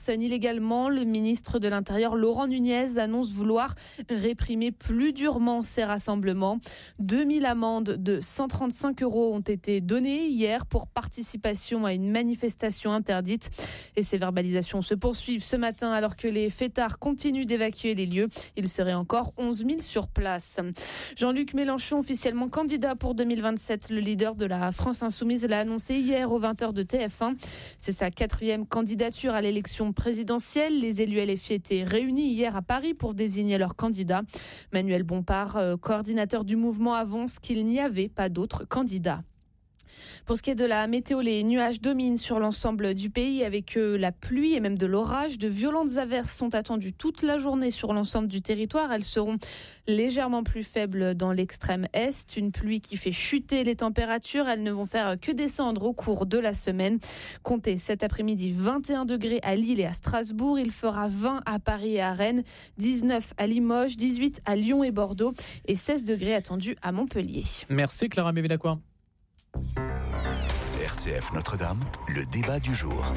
Illégalement, le ministre de l'Intérieur Laurent Nunez annonce vouloir réprimer plus durement ces rassemblements. 2000 amendes de 135 € ont été données hier pour participation à une manifestation interdite. Et ces verbalisations se poursuivent ce matin alors que les fêtards continuent d'évacuer les lieux. Il serait encore 11 000 sur place. Jean-Luc Mélenchon, officiellement candidat pour 2027, le leader de la France Insoumise, l'a annoncé hier aux 20h de TF1. C'est sa 4e candidature à l'élection présidentielle. Les élus LFI étaient réunis hier à Paris pour désigner leur candidat. Manuel Bompard, coordinateur du mouvement, avance qu'il n'y avait pas d'autres candidats. Pour ce qui est de la météo, les nuages dominent sur l'ensemble du pays avec la pluie et même de l'orage. De violentes averses sont attendues toute la journée sur l'ensemble du territoire. Elles seront légèrement plus faibles dans l'extrême est. Une pluie qui fait chuter les températures. Elles ne vont faire que descendre au cours de la semaine. Comptez cet après-midi 21 degrés à Lille et à Strasbourg. Il fera 20 à Paris et à Rennes, 19 à Limoges, 18 à Lyon et Bordeaux et 16 degrés attendus à Montpellier. Merci Clara Mévélacqua. RCF Notre-Dame, le débat du jour.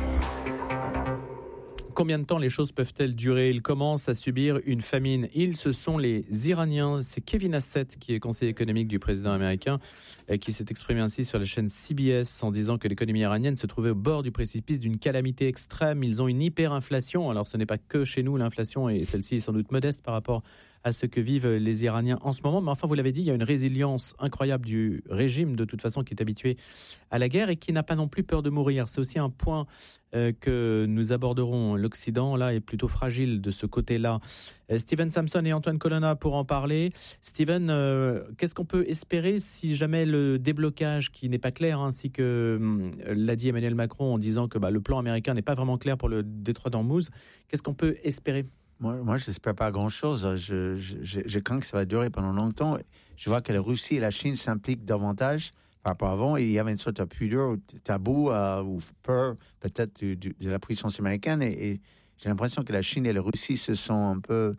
Combien de temps les choses peuvent-elles durer ? Ils commencent à subir une famine. Ce sont les Iraniens. C'est Kevin Hassett, qui est conseiller économique du président américain, qui s'est exprimé ainsi sur la chaîne CBS en disant que l'économie iranienne se trouvait au bord du précipice d'une calamité extrême. Ils ont une hyperinflation. Alors ce n'est pas que chez nous l'inflation, et celle-ci est sans doute modeste par rapport à ce que vivent les Iraniens en ce moment. Mais enfin, vous l'avez dit, il y a une résilience incroyable du régime, de toute façon, qui est habitué à la guerre et qui n'a pas non plus peur de mourir. C'est aussi un point que nous aborderons. L'Occident, là, est plutôt fragile de ce côté-là. Steven Samson et Antoine Colonna pour en parler. Steven, qu'est-ce qu'on peut espérer si jamais le déblocage, qui n'est pas clair, ainsi que l'a dit Emmanuel Macron en disant que le plan américain n'est pas vraiment clair pour le détroit d'Ormuz, qu'est-ce qu'on peut espérer ? Moi, je n'espère pas grand-chose. Je crains que ça va durer pendant longtemps. Je vois que la Russie et la Chine s'impliquent davantage par rapport à avant. Et il y avait une sorte de pudeur, tabou ou peur peut-être de la puissance américaine. Et j'ai l'impression que la Chine et la Russie sont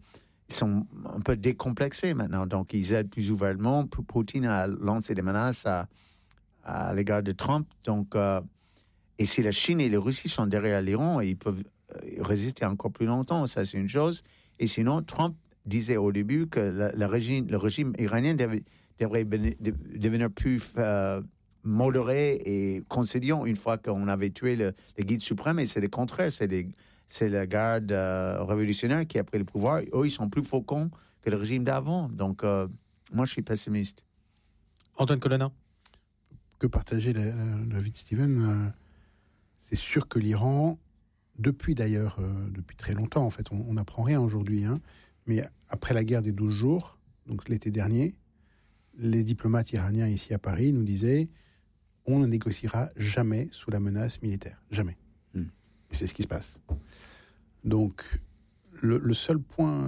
un peu décomplexés maintenant. Donc, ils aident plus ouvertement. Poutine a lancé des menaces à l'égard de Trump. Donc, et si la Chine et la Russie sont derrière l'Iran, ils peuvent résister encore plus longtemps, ça c'est une chose. Et sinon, Trump disait au début que le régime iranien devrait devenir plus modéré et conciliant une fois qu'on avait tué le guide suprême. Et c'est le contraire, c'est la garde révolutionnaire qui a pris le pouvoir. Eux, ils sont plus faucons que le régime d'avant. Donc, moi, je suis pessimiste. Antoine Colonna. Que partager l'avis de Steven. C'est sûr que l'Iran, depuis très longtemps, en fait, on n'apprend rien aujourd'hui, mais après la guerre des 12 jours, donc l'été dernier, les diplomates iraniens ici à Paris nous disaient « on ne négociera jamais sous la menace militaire, jamais ». Et c'est ce qui se passe. Donc, le seul point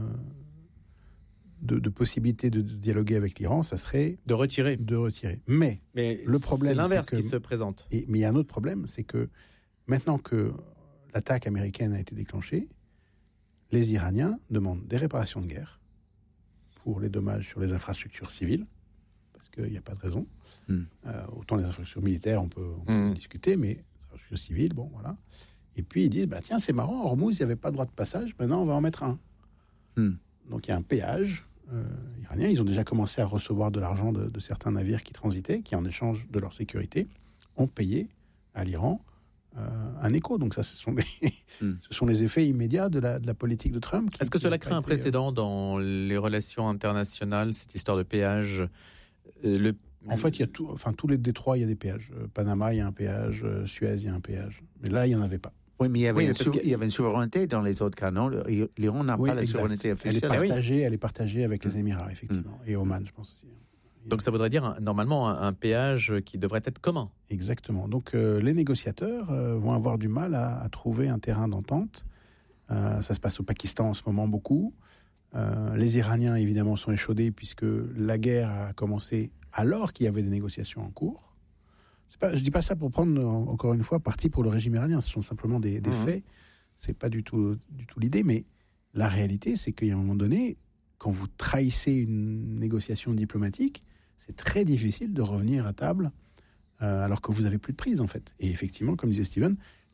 de possibilité de dialoguer avec l'Iran, ça serait de retirer. Mais le problème, c'est l'inverse qui se présente. Mais il y a un autre problème, c'est que maintenant que l'attaque américaine a été déclenchée, les Iraniens demandent des réparations de guerre pour les dommages sur les infrastructures civiles, parce qu'il n'y a pas de raison. Autant les infrastructures militaires, on peut discuter, mais les infrastructures civiles, bon, voilà. Et puis ils disent, tiens, c'est marrant, Hormuz, il n'y avait pas de droit de passage, maintenant on va en mettre un. Donc il y a un péage iranien. Ils ont déjà commencé à recevoir de l'argent de certains navires qui transitaient, qui en échange de leur sécurité, ont payé à l'Iran un écho. Donc ça, ce sont les effets immédiats de la politique de Trump. Est-ce que cela crée un précédent dans les relations internationales, cette histoire de péage En fait, il y a tous les détroits, il y a des péages. Panama, il y a un péage. Suez, il y a un péage. Mais là, il n'y en avait pas. Oui, mais il y avait une souveraineté dans les autres cas, non ? L'Iran n'a pas la souveraineté officielle. Elle est partagée avec les Émirats, effectivement. Et Oman, je pense aussi. Donc ça voudrait dire normalement un péage qui devrait être commun. Exactement. Donc les négociateurs vont avoir du mal à trouver un terrain d'entente. Ça se passe au Pakistan en ce moment beaucoup. Les Iraniens évidemment sont échaudés puisque la guerre a commencé alors qu'il y avait des négociations en cours. Je dis pas ça pour prendre encore une fois parti pour le régime iranien. Ce sont simplement des faits. C'est pas du tout l'idée. Mais la réalité, c'est qu'à un moment donné, quand vous trahissez une négociation diplomatique, c'est très difficile de revenir à table alors que vous n'avez plus de prise, en fait. Et effectivement, comme disait Steven,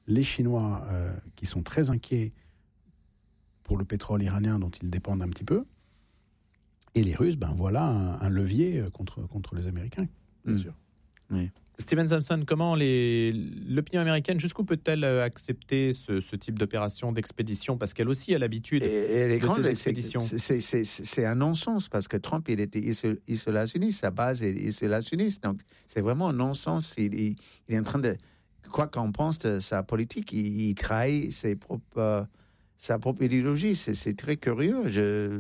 les Chinois qui sont très inquiets pour le pétrole iranien dont ils dépendent un petit peu, et les Russes, voilà un levier contre les Américains, bien sûr. Oui. Steven Samson, comment l'opinion américaine, jusqu'où peut-elle accepter ce type d'opération d'expédition? Parce qu'elle aussi a l'habitude de ces expéditions. C'est un non-sens, parce que Trump, il était isolationniste, sa base est isolationniste. Donc, c'est vraiment un non-sens. Il est en train de... Quoi qu'on pense de sa politique, il trahit sa propre idéologie. C'est très curieux.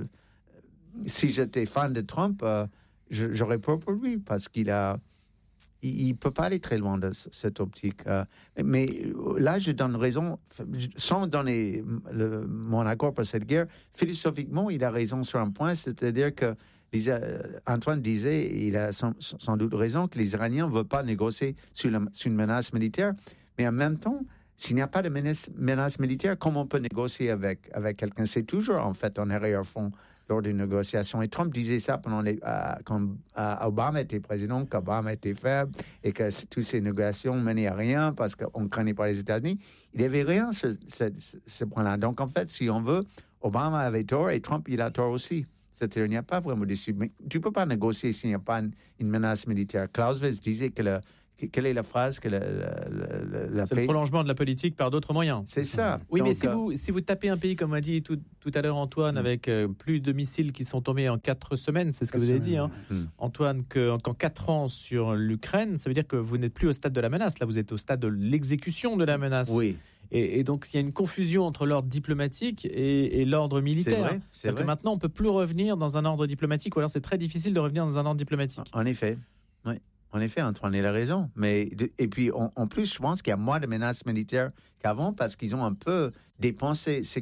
Si j'étais fan de Trump, j'aurais peur pour lui, parce qu'il a... Il ne peut pas aller très loin de cette optique. Mais là, je donne raison, sans donner mon accord pour cette guerre. Philosophiquement, il a raison sur un point, c'est-à-dire que Antoine disait, il a sans doute raison, que les Iraniens ne veulent pas négocier sur une menace militaire. Mais en même temps, s'il n'y a pas de menace militaire, comment on peut négocier avec quelqu'un? C'est toujours, en fait, en arrière-fond lors d'une négociation. Et Trump disait ça quand Obama était président, qu'Obama était faible et que toutes ces négociations menaient à rien parce qu'on ne craignait pas les États-Unis. Il n'y avait rien sur ce point-là. Donc, en fait, si on veut, Obama avait tort et Trump, il a tort aussi. C'est-à-dire, il n'y a pas vraiment d'issue. Mais tu ne peux pas négocier s'il n'y a pas une menace militaire. Clausewitz disait que quelle est la phrase que c'est le prolongement de la politique par d'autres moyens. C'est ça. Oui, donc, mais si vous tapez un pays, comme a dit tout à l'heure Antoine, avec plus de missiles qui sont tombés en 4 semaines, c'est ce que vous avez dit, Antoine, qu'en 4 ans sur l'Ukraine, ça veut dire que vous n'êtes plus au stade de la menace. Là, vous êtes au stade de l'exécution de la menace. Oui. Et donc, il y a une confusion entre l'ordre diplomatique et l'ordre militaire. C'est vrai. Que maintenant, on ne peut plus revenir dans un ordre diplomatique, ou alors c'est très difficile de revenir dans un ordre diplomatique. En effet, oui. En effet, Antoine, il a raison. Et puis, en plus, je pense qu'il y a moins de menaces militaires qu'avant parce qu'ils ont un peu dépensé ce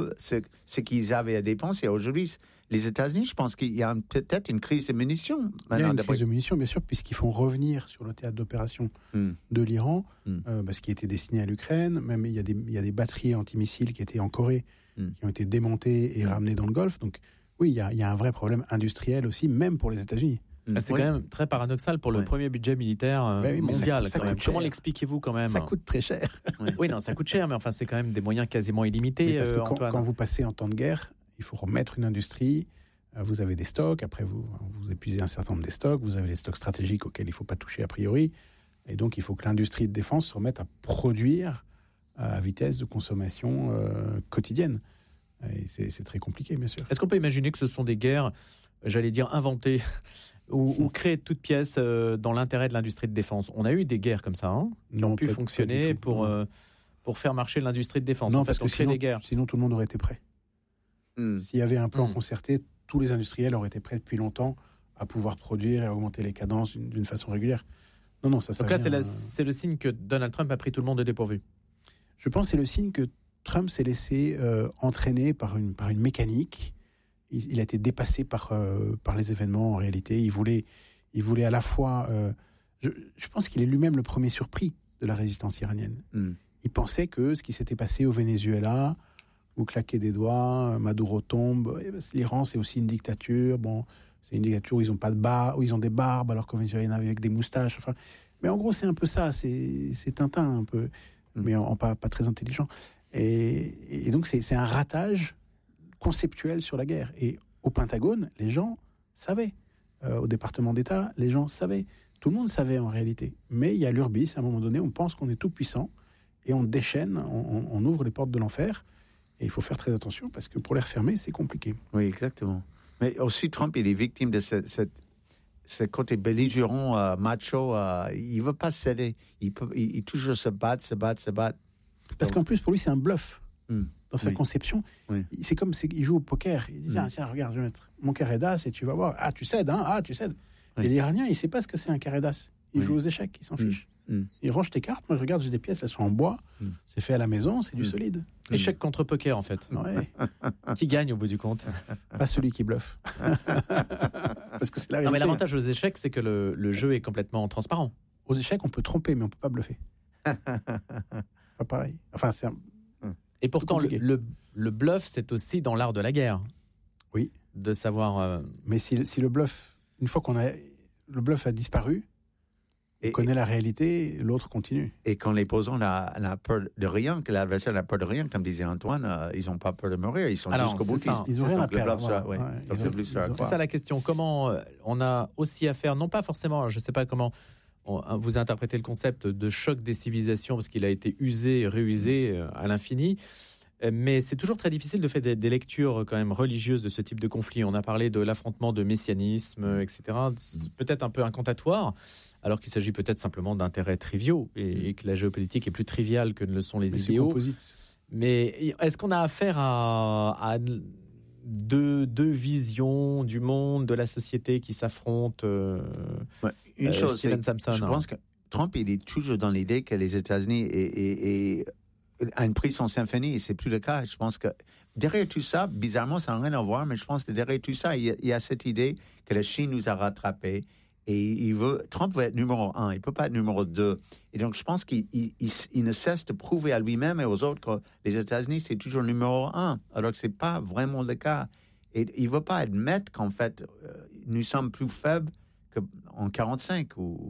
qu'ils avaient à dépenser. Aujourd'hui, les États-Unis, je pense qu'il y a peut-être une crise de munitions. Il y a une crise de munitions, bien sûr, puisqu'ils font revenir sur le théâtre d'opération de l'Iran, parce qu'il était destiné à l'Ukraine. Même, il y a des batteries antimissiles qui étaient en Corée, qui ont été démontées et ramenées dans le Golfe. Donc, oui, il y a un vrai problème industriel aussi, même pour les États-Unis. C'est quand même très paradoxal pour le premier budget militaire mondial. Comment l'expliquez-vous quand même? Ça coûte très cher. Oui, non, ça coûte cher, mais enfin, c'est quand même des moyens quasiment illimités. Parce que Antoine. Quand vous passez en temps de guerre, il faut remettre une industrie. Vous avez des stocks. Après, vous épuisez un certain nombre des stocks. Vous avez les stocks stratégiques auxquels il ne faut pas toucher a priori. Et donc, il faut que l'industrie de défense se remette à produire à vitesse de consommation quotidienne. Et c'est très compliqué, bien sûr. Est-ce qu'on peut imaginer que ce sont des guerres, j'allais dire, inventées ou créées de toutes pièces dans l'intérêt de l'industrie de défense? On a eu des guerres comme ça, qui ont pu fonctionner pour faire marcher l'industrie de défense. Non, en fait, parce que crée des guerres. Sinon, tout le monde aurait été prêt. S'il y avait un plan concerté, tous les industriels auraient été prêts depuis longtemps à pouvoir produire et à augmenter les cadences d'une façon régulière. Non, ça. Donc là, c'est le signe que Donald Trump a pris tout le monde de dépourvu. Je pense que c'est le signe que Trump s'est laissé entraîner par une mécanique. Il a été dépassé par les événements en réalité. Il voulait à la fois... je pense qu'il est lui-même le premier surpris de la résistance iranienne. Il pensait que ce qui s'était passé au Venezuela, vous claquez des doigts, Maduro tombe. L'Iran, c'est aussi une dictature. Bon, c'est une dictature où ils ont pas de barbe, où ils ont des barbes, alors qu'au Venezuela, il y en avait avec des moustaches. Enfin, mais en gros, c'est un peu ça. C'est Tintin un peu, mais pas très intelligent. Et donc, c'est un ratage conceptuel sur la guerre. Et au Pentagone, les gens savaient. Au département d'État, les gens savaient. Tout le monde savait en réalité. Mais il y a l'urbis, à un moment donné, on pense qu'on est tout puissant et on déchaîne, on ouvre les portes de l'enfer. Et il faut faire très attention parce que pour les refermer, c'est compliqué. Oui, exactement. Mais aussi, Trump, il est victime de ce côté belligérant, macho. Il ne veut pas céder. Il toujours se battre. Parce qu'en plus, pour lui, c'est un bluff. Dans sa conception, c'est comme il joue au poker. Il dit, tiens, regarde, je vais mettre mon carré d'as et tu vas voir. Ah, tu cèdes, hein? Ah, tu cèdes. Et l'Iranien, il ne sait pas ce que c'est un carré d'as. Il joue aux échecs, il s'en fiche. Il range tes cartes. Moi, je regarde, j'ai des pièces, elles sont en bois. C'est fait à la maison, c'est du solide. Échec contre poker, en fait. Ouais. Qui gagne au bout du compte? Pas celui qui bluffe. Parce que c'est la réalité. Non, mais l'avantage aux échecs, c'est que le jeu est complètement transparent. Aux échecs, on peut tromper, mais on ne peut pas bluffer. Pas pareil. Enfin, c'est Et pourtant, le bluff, c'est aussi dans l'art de la guerre. Oui. De savoir... Mais si le bluff, une fois le bluff a disparu, On connaît la réalité, l'autre continue. Et quand l'opposant n'a peur de rien, que l'adversaire n'a peur de rien, comme disait Antoine, ils n'ont pas peur de mourir, ils sont jusqu'au bout. Ils n'ont rien à perdre. C'est ça la question. Comment on a aussi affaire, non pas forcément, je ne sais pas comment vous interprétez le concept de choc des civilisations, parce qu'il a été usé et réusé à l'infini. Mais c'est toujours très difficile de faire des lectures quand même religieuses de ce type de conflit. On a parlé de l'affrontement de messianisme, etc. Peut-être un peu incantatoire, alors qu'il s'agit peut-être simplement d'intérêts triviaux et que la géopolitique est plus triviale que ne le sont les idéaux. Mais est-ce qu'on a affaire à deux visions du monde, de la société qui s'affrontent? Une chose, Steven Samson, je pense que Trump, il est toujours dans l'idée que les États-Unis a pris son symphonie, et c'est plus le cas. Je pense que derrière tout ça, bizarrement, ça n'a rien à voir, mais je pense que derrière tout ça, il y a cette idée que la Chine nous a rattrapés. Et Trump veut être numéro 1, il ne peut pas être numéro 2. Et donc, je pense qu'il ne cesse de prouver à lui-même et aux autres que les États-Unis, c'est toujours numéro 1, alors que ce n'est pas vraiment le cas. Et il ne veut pas admettre qu'en fait, nous sommes plus faibles qu'en 1945.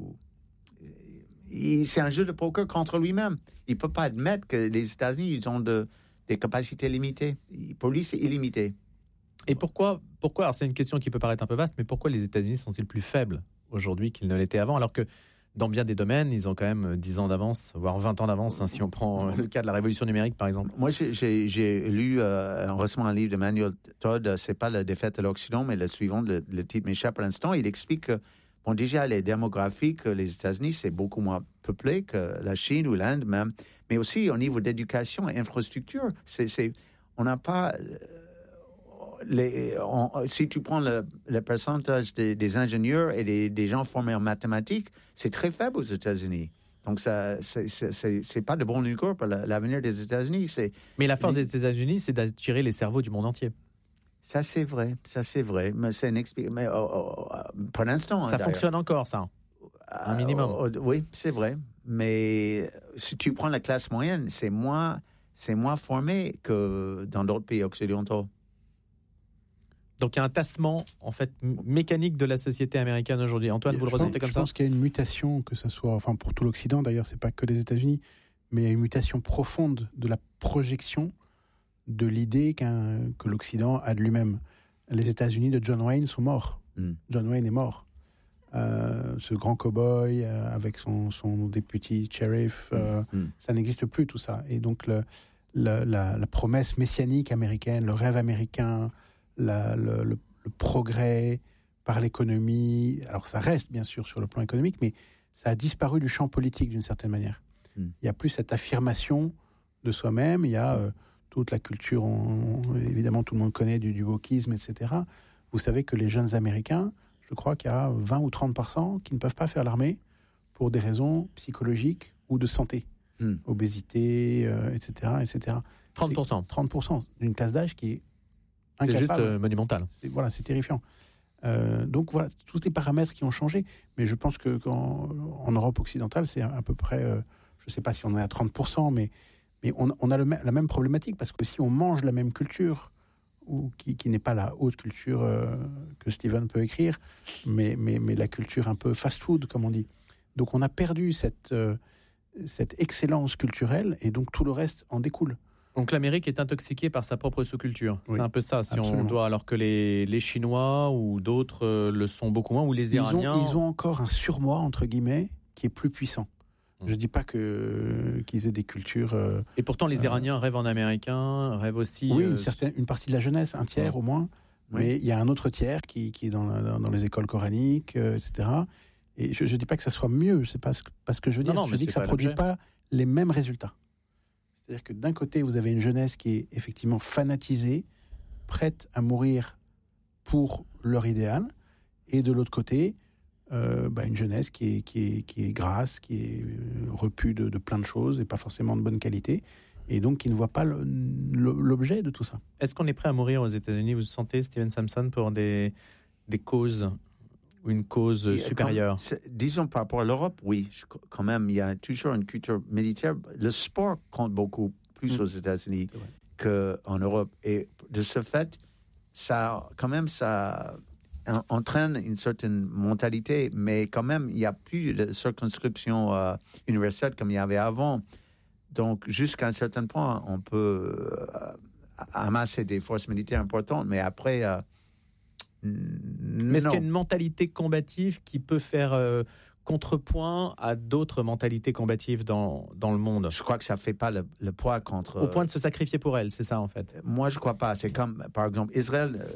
C'est un jeu de poker contre lui-même. Il ne peut pas admettre que les États-Unis ils ont des capacités limitées. Pour lui, c'est illimité. Et pourquoi alors c'est une question qui peut paraître un peu vaste, mais pourquoi les États-Unis sont-ils plus faibles aujourd'hui qu'ils ne l'étaient avant, alors que dans bien des domaines, ils ont quand même 10 ans d'avance, voire 20 ans d'avance, si on prend le cas de la révolution numérique, par exemple. Moi, j'ai lu récemment un livre de Manuel Todd, c'est pas la défaite de l'Occident, mais le suivant, le titre m'échappe à l'instant. Il explique que, déjà, les démographiques, les États-Unis, c'est beaucoup moins peuplé que la Chine ou l'Inde même, mais aussi au niveau d'éducation et infrastructure. On n'a pas... si tu prends le pourcentage des ingénieurs et des gens formés en mathématiques, c'est très faible aux États-Unis. Donc, c'est pas de bon augure pour l'avenir des États-Unis. Mais la force des États-Unis, c'est d'attirer les cerveaux du monde entier. Ça, c'est vrai. Mais c'est une explication. Mais pour l'instant... Ça fonctionne encore, ça. Un minimum. Oui, c'est vrai. Mais si tu prends la classe moyenne, c'est moins formé que dans d'autres pays occidentaux. Donc il y a un tassement en fait mécanique de la société américaine aujourd'hui. Antoine, vous le ressentez comme ça? Je pense qu'il y a une mutation, que ce soit, enfin pour tout l'Occident d'ailleurs, c'est pas que les États-Unis, mais il y a une mutation profonde de la projection de l'idée que l'Occident a de lui-même. Les États-Unis de John Wayne sont morts. John Wayne est mort. Ce grand cow-boy avec son député shérif, ça n'existe plus tout ça. Et donc la promesse messianique américaine, le rêve américain, le progrès par l'économie, alors ça reste bien sûr sur le plan économique, mais ça a disparu du champ politique d'une certaine manière. Il n'y a plus cette affirmation de soi-même, il y a toute la culture, évidemment tout le monde connaît du wokisme, etc. Vous savez que les jeunes Américains, je crois qu'il y a 20 ou 30% qui ne peuvent pas faire l'armée pour des raisons psychologiques ou de santé, obésité, etc., etc. 30%. 30% d'une classe d'âge qui est incapable. C'est juste monumental. C'est terrifiant. Donc voilà, tous les paramètres qui ont changé. Mais je pense qu'en Europe occidentale, c'est à peu près, je ne sais pas si on est à 30%, mais on a la même problématique, parce que si on mange la même culture, ou qui n'est pas la haute culture que Steven peut écrire, mais la culture un peu fast-food, comme on dit. Donc on a perdu cette excellence culturelle, et donc tout le reste en découle. Donc l'Amérique est intoxiquée par sa propre sous-culture. Oui, c'est un peu ça, si absolument. On doit, alors que les Chinois ou d'autres le sont beaucoup moins, ou les Iraniens... Ils ont encore un surmoi, entre guillemets, qui est plus puissant. Je ne dis pas qu'ils aient des cultures... Et pourtant, les Iraniens rêvent en américain, rêvent aussi... Oui, une partie de la jeunesse, un tiers au moins. Oui. Mais il y a un autre tiers qui est dans les écoles coraniques, etc. Et je ne dis pas que ça soit mieux, c'est pas ce que je veux dire. Je dis que ça ne produit pas les mêmes résultats. C'est-à-dire que d'un côté, vous avez une jeunesse qui est effectivement fanatisée, prête à mourir pour leur idéal, et de l'autre côté, une jeunesse qui est grasse, qui est repue de plein de choses et pas forcément de bonne qualité, et donc qui ne voit pas l'objet de tout ça. Est-ce qu'on est prêt à mourir aux États-Unis, vous sentez, Steven Samson, pour des causes ou une cause supérieure? Disons par rapport à l'Europe, oui, quand même, il y a toujours une culture militaire. Le sport compte beaucoup plus aux États-Unis qu'en Europe. Et de ce fait, ça entraîne une certaine mentalité, mais quand même, il n'y a plus de circonscription universelle comme il y avait avant. Donc, jusqu'à un certain point, on peut amasser des forces militaires importantes, mais après... mais est-ce qu'il y a une mentalité combative qui peut faire contrepoint à d'autres mentalités combatives dans le monde? Je crois que ça ne fait pas le poids contre... Au point de se sacrifier pour elle, c'est ça en fait? Moi, je ne crois pas. C'est comme, par exemple, Israël,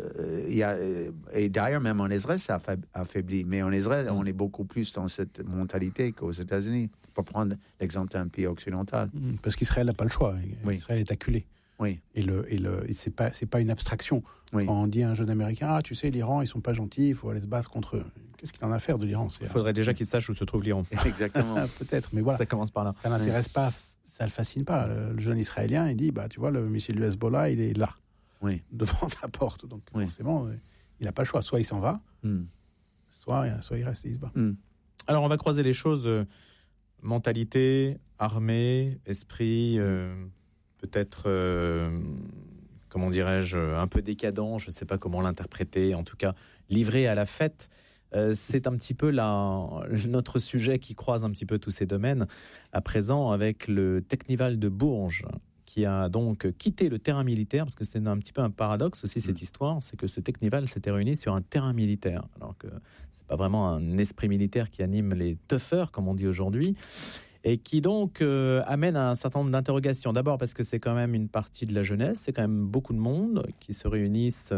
et d'ailleurs, même en Israël, ça affaiblit. Mais en Israël, on est beaucoup plus dans cette mentalité qu'aux États-Unis. Pour prendre l'exemple d'un pays occidental. Parce qu'Israël n'a pas le choix. Oui. Israël est acculé. Oui. Et c'est pas une abstraction. Oui. Quand on dit à un jeune Américain, tu sais, l'Iran, ils sont pas gentils, il faut aller se battre contre eux. Qu'est-ce qu'il en a à faire de l'Iran? Il faudrait déjà qu'il sache où se trouve l'Iran. Exactement. Peut-être, mais voilà. Ça commence par là. Ça l'intéresse pas, ça le fascine pas. Le jeune Israélien, il dit, tu vois, le missile du Hezbollah, il est là, devant ta porte. Donc forcément, il n'a pas le choix. Soit il s'en va, soit il reste et il se bat. Alors on va croiser les choses. Mentalité, armée, esprit, peut-être, comment dirais-je, un peu décadent, je ne sais pas comment l'interpréter, en tout cas livré à la fête. C'est un petit peu notre sujet qui croise un petit peu tous ces domaines à présent avec le Teknival de Bourges qui a donc quitté le terrain militaire, parce que c'est un petit peu un paradoxe aussi cette histoire, c'est que ce Teknival s'était réuni sur un terrain militaire, alors que c'est pas vraiment un esprit militaire qui anime les toughers, comme on dit aujourd'hui, et qui donc amène à un certain nombre d'interrogations. D'abord parce que c'est quand même une partie de la jeunesse, c'est quand même beaucoup de monde qui se réunissent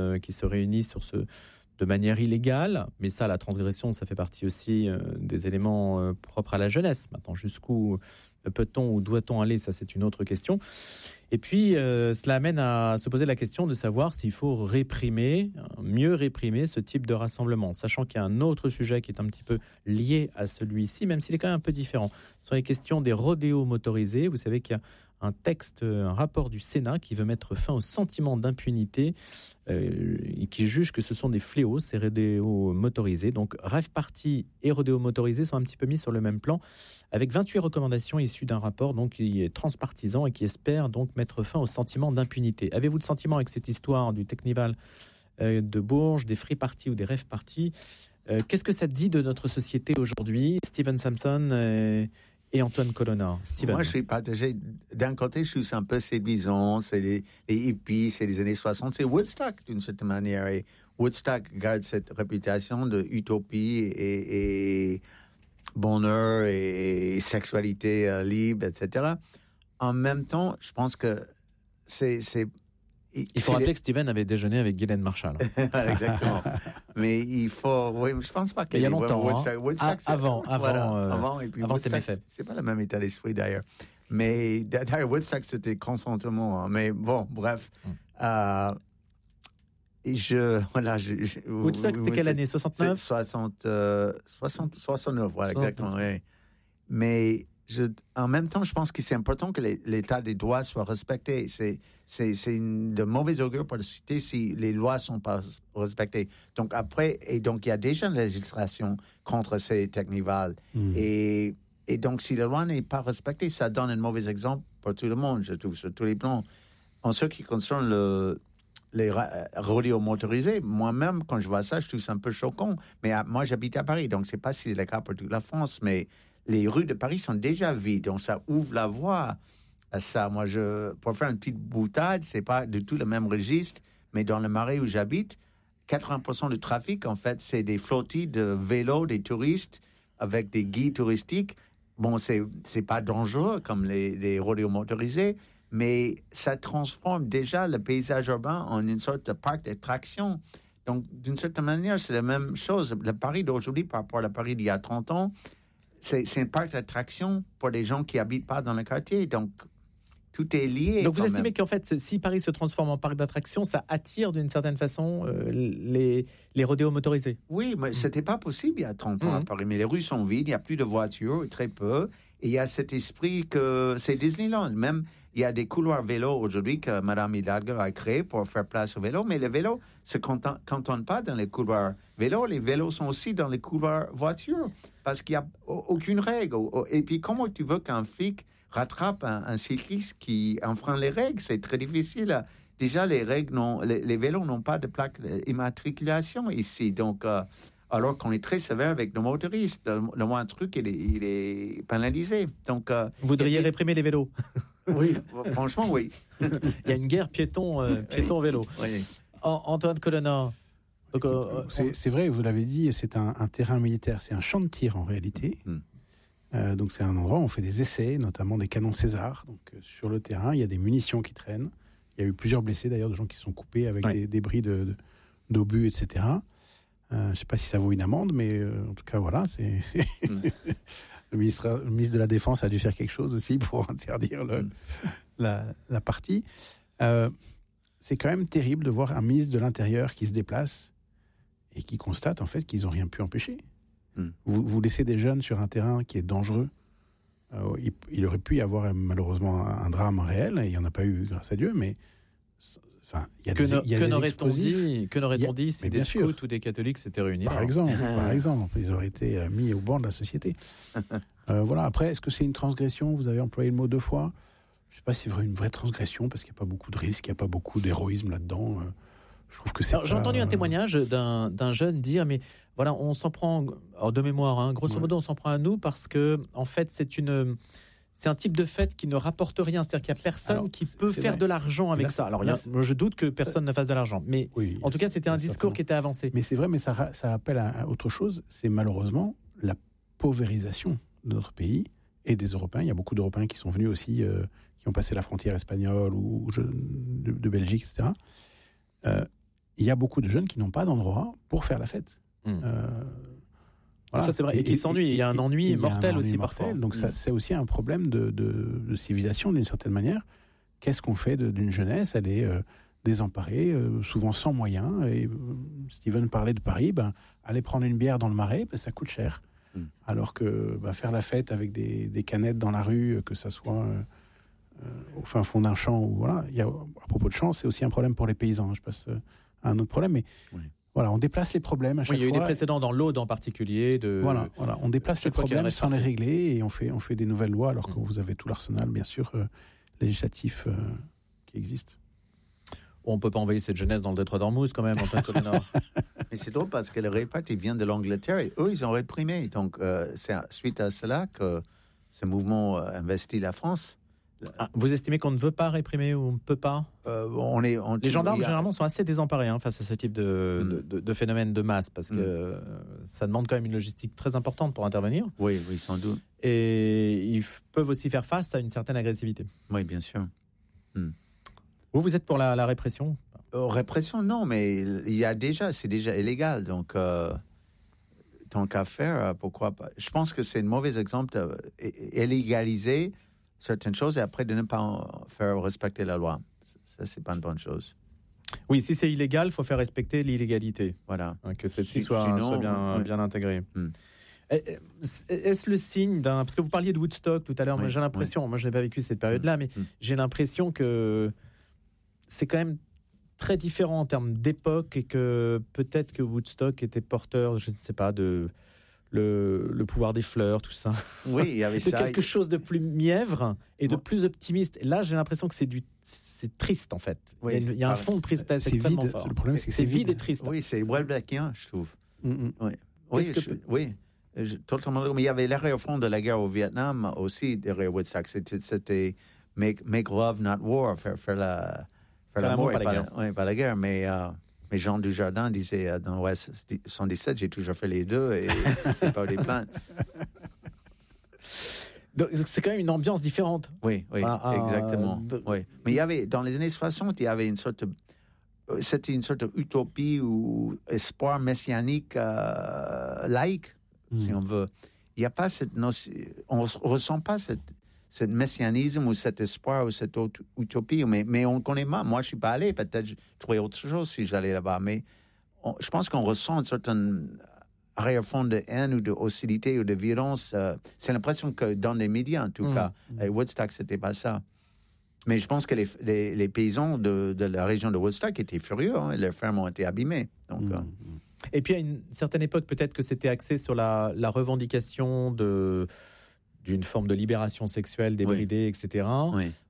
de manière illégale, mais ça, la transgression, ça fait partie aussi des éléments propres à la jeunesse. Maintenant, jusqu'où peut-on ou doit-on aller, ça c'est une autre question. Et puis, cela amène à se poser la question de savoir s'il faut mieux réprimer ce type de rassemblement, sachant qu'il y a un autre sujet qui est un petit peu lié à celui-ci, même s'il est quand même un peu différent. Ce sont les questions des rodéos motorisés. Vous savez qu'il y a un rapport du Sénat qui veut mettre fin au sentiment d'impunité et qui juge que ce sont des fléaux, ces rodéos motorisés. Donc, rave party et rodéos motorisés sont un petit peu mis sur le même plan, avec 28 recommandations issues d'un rapport donc, qui est transpartisan et qui espère donc mettre fin au sentiment d'impunité. Avez-vous le sentiment avec cette histoire du Teknival de Bourges, des free parties ou des rave parties, qu'est-ce que ça dit de notre société aujourd'hui? Steven Samson et Antoine Colonna. Steven. Moi, je suis partagé. D'un côté, je suis un peu séduisant. C'est les hippies, c'est les années 60. C'est Woodstock, d'une certaine manière. Et Woodstock garde cette réputation de utopie et bonheur et sexualité libre, etc. En même temps, je pense que il faut rappeler que Steven avait déjeuné avec Ghislaine Marshall. Exactement. Mais il faut... Oui, je pense pas qu'il y a longtemps. Woodstock, avant, et puis avant c'est méfait. C'est pas le même état d'esprit d'ailleurs. Mais d'ailleurs, Woodstock, c'était consentement. Mais bon, bref. Woodstock, c'était quelle année? 69? 69, voilà, exactement. Oui. Mais en même temps, je pense que c'est important que l'état des droits soit respecté. C'est de mauvais augure pour la société si les lois ne sont pas respectées. Donc il y a déjà une législation contre ces technivals. Et donc, si la loi n'est pas respectée, ça donne un mauvais exemple pour tout le monde, je trouve, sur tous les plans. En ce qui concerne les rodéos motorisés, moi-même, quand je vois ça, je trouve ça un peu choquant. Mais moi, j'habite à Paris, donc je ne sais pas si c'est le cas pour toute la France, mais les rues de Paris sont déjà vides, donc ça ouvre la voie à ça. Moi, pour faire une petite boutade, c'est pas du tout le même registre, mais dans le Marais où j'habite, 80% du trafic, en fait, c'est des flottilles de vélos, des touristes avec des guides touristiques. Bon, c'est pas dangereux comme les rodéos motorisés, mais ça transforme déjà le paysage urbain en une sorte de parc d'attraction. Donc, d'une certaine manière, c'est la même chose. Le Paris d'aujourd'hui par rapport à le Paris d'il y a 30 ans, c'est un parc d'attraction pour les gens qui n'habitent pas dans le quartier. Donc, tout est lié. Donc, vous estimez qu'en fait, si Paris se transforme en parc d'attraction, ça attire d'une certaine façon les rodéos motorisés? Oui, mais ce n'était pas possible il y a 30 ans à Paris. Mais les rues sont vides, il n'y a plus de voitures, très peu. Et il y a cet esprit que c'est Disneyland. Même, il y a des couloirs vélos aujourd'hui que Mme Hidalgo a créés pour faire place aux vélos. Mais les vélos ne se cantonnent pas dans les couloirs vélos. Les vélos sont aussi dans les couloirs voitures parce qu'il n'y a aucune règle. Et puis, comment tu veux qu'un flic rattrape un cycliste qui enfreint les règles? C'est très difficile déjà, les vélos n'ont pas de plaque d'immatriculation ici. Donc, alors qu'on est très sévère avec nos motoristes. Le moindre truc, il est pénalisé. Donc, Vous voudriez réprimer les vélos? Oui, franchement, oui. Il y a une guerre piéton-vélo. Oui. Antoine Colonna. Donc, c'est vrai, vous l'avez dit, c'est un terrain militaire, c'est un champ de tir en réalité. Donc c'est un endroit où on fait des essais, notamment des canons César. Donc sur le terrain, il y a des munitions qui traînent. Il y a eu plusieurs blessés d'ailleurs, de gens qui se sont coupés avec des débris d'obus, etc. Je ne sais pas si ça vaut une amende, mais en tout cas, voilà, le ministre de la Défense a dû faire quelque chose aussi pour interdire la partie. C'est quand même terrible de voir un ministre de l'Intérieur qui se déplace et qui constate en fait qu'ils n'ont rien pu empêcher. Vous laissez des jeunes sur un terrain qui est dangereux. Il aurait pu y avoir malheureusement un drame réel, et il n'y en a pas eu grâce à Dieu, mais il y a des explosifs. Que n'aurait-on dit si des scouts ou des catholiques s'étaient réunis? Par exemple, ils auraient été mis au banc de la société. Voilà. Après, est-ce que c'est une transgression? Vous avez employé le mot 2 fois. Je ne sais pas si c'est une vraie transgression, parce qu'il n'y a pas beaucoup de risques, il n'y a pas beaucoup d'héroïsme là-dedans. Je trouve que c'est. J'ai entendu un témoignage d'un jeune dire, mais voilà, on s'en prend, de mémoire, grosso modo, on s'en prend à nous parce que, en fait, c'est un type de fête qui ne rapporte rien. C'est-à-dire qu'il n'y a personne qui peut faire de l'argent avec ça. Alors, je doute que personne ne fasse de l'argent. Mais en tout cas, c'était un discours qui était avancé. Mais c'est vrai, mais ça appelle à autre chose. C'est malheureusement la paupérisation de notre pays et des Européens. Il y a beaucoup d'Européens qui sont venus aussi, qui ont passé la frontière espagnole ou de Belgique, etc. Il y a beaucoup de jeunes qui n'ont pas d'endroit pour faire la fête. Voilà. Ça, c'est vrai. Et qui s'ennuient. Il y a un ennui mortel aussi parfois. Donc, ça, c'est aussi un problème de civilisation, d'une certaine manière. Qu'est-ce qu'on fait d'une jeunesse? Elle est désemparée, souvent sans moyens. Et Steven parlait de Paris. Aller prendre une bière dans le Marais, ça coûte cher. Alors que faire la fête avec des canettes dans la rue, que ça soit au fin fond d'un champ, voilà. À propos de champ, c'est aussi un problème pour les paysans. Je passe à un autre problème, mais voilà, on déplace les problèmes à chaque fois. Il y a eu des précédents dans l'Aude en particulier. Voilà, on déplace les problèmes sans les régler, et on fait des nouvelles lois, alors que vous avez tout l'arsenal, bien sûr, législatif qui existe. On ne peut pas envoyer cette jeunesse dans le détroit d'Ormuz quand même, Antoine Colonna. Mais c'est drôle parce que le réparti vient de l'Angleterre et eux, ils ont réprimé. Donc, c'est suite à cela que ce mouvement investit la France. Vous estimez qu'on ne veut pas réprimer ou on ne peut pas? Les gendarmes, généralement, sont assez désemparés face à ce type de phénomène de masse, parce que ça demande quand même une logistique très importante pour intervenir. Oui, sans doute. Et ils peuvent aussi faire face à une certaine agressivité. Oui, bien sûr. Vous êtes pour la répression? Répression, non, mais c'est déjà illégal. Donc, tant qu'à faire, pourquoi pas? Je pense que c'est un mauvais exemple d'illégaliser certaines choses et après de ne pas faire respecter la loi. Ça, c'est pas une bonne chose. Oui, si c'est illégal, il faut faire respecter l'illégalité. Voilà. Que celle-ci soit bien intégrée. Est-ce le signe d'un... Parce que vous parliez de Woodstock tout à l'heure, j'ai l'impression, moi je n'ai pas vécu cette période-là, mais j'ai l'impression que c'est quand même très différent en termes d'époque et que peut-être que Woodstock était porteur, je ne sais pas, de... Le pouvoir des fleurs, tout ça. Oui, il y avait ça. Quelque chose de plus mièvre et de plus optimiste. Là, j'ai l'impression que c'est triste, en fait. Oui, il y a un fond de tristesse extrêmement fort. Le problème, c'est que c'est vide et triste. Oui, c'est Welbeckien, je trouve. Oui, totalement. Mais il y avait l'arrière-fond de la guerre au Vietnam aussi, derrière Woodstock. C'était make love, not war. Faire l'amour, pas la guerre. Mais Jean Dujardin disait dans l'Ouest 77, j'ai toujours fait les deux et j'ai pas eu des plaintes. Donc, c'est quand même une ambiance différente. Oui, exactement. Oui. Mais il y avait, dans les années 60, il y avait c'était une sorte d'utopie ou espoir messianique laïque, si on veut. Il n'y a pas cette notion, on ressent pas ce messianisme ou cet espoir ou cette utopie, mais on connaît mal. Moi, je suis pas allé, peut-être je trouverais autre chose si j'allais là-bas, mais je pense qu'on ressent une certaine arrière-fond de haine ou de hostilité ou de violence. C'est l'impression que dans les médias, en tout cas, à Woodstock, c'était pas ça. Mais je pense que les paysans de la région de Woodstock étaient furieux, leurs fermes ont été abîmées. Donc, Et puis, à une certaine époque, peut-être que c'était axé sur la revendication d'une forme de libération sexuelle débridée, etc.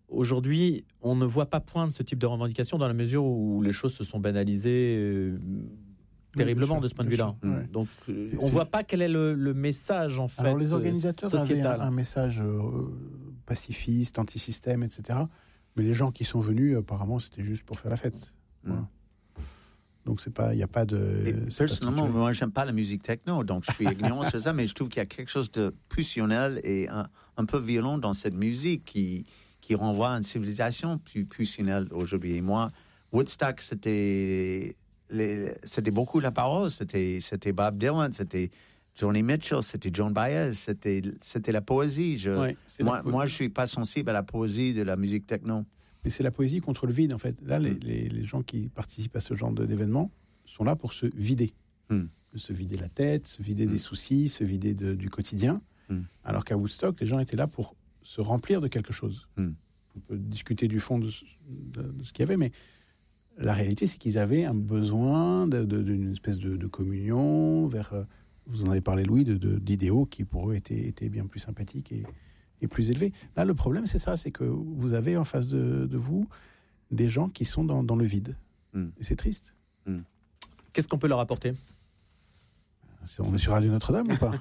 aujourd'hui, on ne voit pas poindre ce type de revendication dans la mesure où les choses se sont banalisées terriblement de ce point de vue-là. Ouais. Donc, on ne voit pas quel est le message, en fait. Alors, les organisateurs avaient sociétal. un message pacifiste, anti-système, etc. Mais les gens qui sont venus, apparemment, c'était juste pour faire la fête. Voilà. Donc, il n'y a pas de... Et personnellement, moi, j'aime pas la musique techno, donc je suis ignorant sur ça, mais je trouve qu'il y a quelque chose de pulsionnel et un peu violent dans cette musique qui renvoie à une civilisation plus pulsionnelle aujourd'hui. Et moi, Woodstock, c'était beaucoup la parole. C'était Bob Dylan, c'était Joni Mitchell, c'était Joan Baez, c'était la poésie. Moi, je suis pas sensible à la poésie de la musique techno. Mais c'est la poésie contre le vide, en fait. Là, les gens qui participent à ce genre d'événements sont là pour se vider. Se vider la tête, se vider des soucis, se vider du quotidien. Alors qu'à Woodstock, les gens étaient là pour se remplir de quelque chose. On peut discuter du fond de ce qu'il y avait, mais la réalité, c'est qu'ils avaient un besoin d'une espèce de communion vers... vous en avez parlé, Louis, d'idéaux qui, pour eux, étaient bien plus sympathiques et plus élevés. Là, le problème, c'est ça, c'est que vous avez en face de vous des gens qui sont dans le vide. Et c'est triste. Qu'est-ce qu'on peut leur apporter ? On est sur Radio Notre-Dame ou pas ?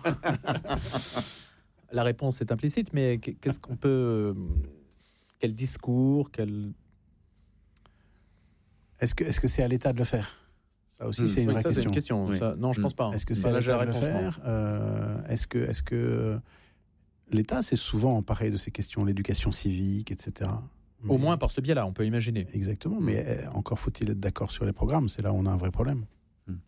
La réponse est implicite, mais qu'est-ce qu'on peut... Quel discours, Est-ce que c'est à l'État de le faire ? Ça aussi, c'est une vraie question. C'est une question. Oui. Ça, non, je pense pas. Est-ce que c'est à l'État de le faire ? Est-ce que l'État s'est souvent emparé de ces questions, l'éducation civique, etc. Au moins par ce biais-là, on peut imaginer. Exactement, mais encore faut-il être d'accord sur les programmes. C'est là où on a un vrai problème. Steven ?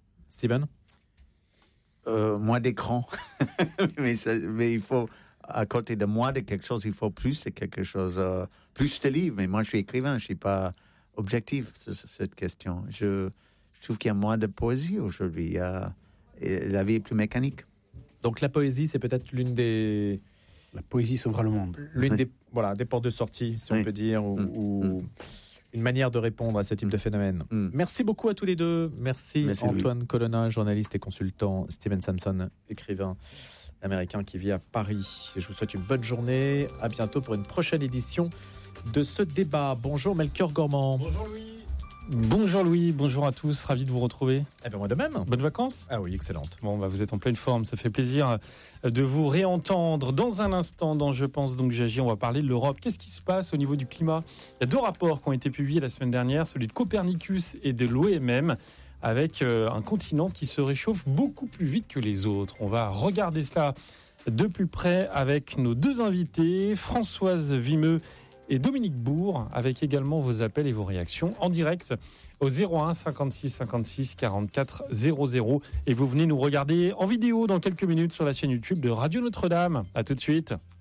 Moins d'écran. mais il faut... À côté de moi de quelque chose, il faut plus de quelque chose, plus de livres. Mais moi, je suis écrivain, je ne suis pas objectif sur cette question. Je trouve qu'il y a moins de poésie aujourd'hui. Et la vie est plus mécanique. Donc la poésie, c'est peut-être l'une des... La poésie sauvera le monde. L'une des portes de sortie, si on peut dire, ou une manière de répondre à ce type de phénomène. Merci beaucoup à tous les deux. Merci Antoine Colonna, journaliste et consultant, Steven Samson, écrivain américain qui vit à Paris. Je vous souhaite une bonne journée. À bientôt pour une prochaine édition de ce débat. Bonjour Melchior Gormand. Bonjour Louis. Bonjour Louis, bonjour à tous, ravi de vous retrouver. Eh bien moi de même. Bonnes vacances ? Ah oui, excellente. Bon, vous êtes en pleine forme, ça fait plaisir de vous réentendre. Dans un instant, dans Je pense donc j'agis, on va parler de l'Europe. Qu'est-ce qui se passe au niveau du climat ? Il y a 2 rapports qui ont été publiés la semaine dernière, celui de Copernicus et de l'OMM, avec un continent qui se réchauffe beaucoup plus vite que les autres. On va regarder cela de plus près avec nos 2 invités, Françoise Vimeux et Dominique Bourg, avec également vos appels et vos réactions en direct au 01 56 56 44 00. Et vous venez nous regarder en vidéo dans quelques minutes sur la chaîne YouTube de Radio Notre-Dame. À tout de suite.